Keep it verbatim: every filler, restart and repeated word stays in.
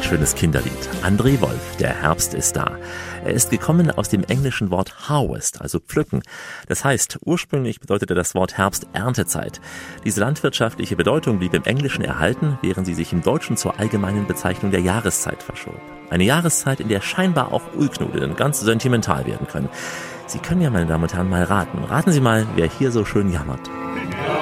schönes Kinderlied. André Wolf, der Herbst ist da. Er ist gekommen aus dem englischen Wort harvest, also pflücken. Das heißt, ursprünglich bedeutete das Wort Herbst Erntezeit. Diese landwirtschaftliche Bedeutung blieb im Englischen erhalten, während sie sich im Deutschen zur allgemeinen Bezeichnung der Jahreszeit verschob. Eine Jahreszeit, in der scheinbar auch Ulknudeln ganz sentimental werden können. Sie können ja, meine Damen und Herren, mal raten. Raten Sie mal, wer hier so schön jammert.